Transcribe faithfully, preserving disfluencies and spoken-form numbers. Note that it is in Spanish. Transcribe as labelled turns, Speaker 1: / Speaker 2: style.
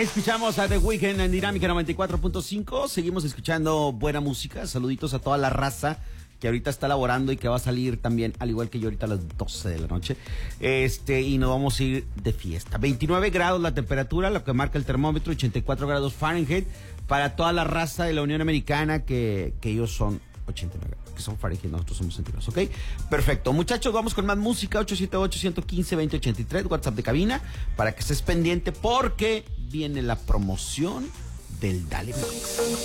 Speaker 1: Escuchamos a The Weeknd en Dinámica noventa y cuatro punto cinco. Seguimos escuchando buena música. Saluditos a toda la raza que ahorita está laborando y que va a salir también, al igual que yo, ahorita a las doce de la noche. Este, y nos vamos a ir de fiesta. veintinueve grados la temperatura, lo que marca el termómetro, ochenta y cuatro grados Fahrenheit. Para toda la raza de la Unión Americana, que, que ellos son ochenta y nueve grados, que son Fahrenheit, nosotros somos centígrados, ¿ok? Perfecto. Muchachos, vamos con más música. ocho siete ocho, uno uno cinco, dos cero ocho tres, WhatsApp de cabina, para que estés pendiente porque viene la promoción del Dale Max.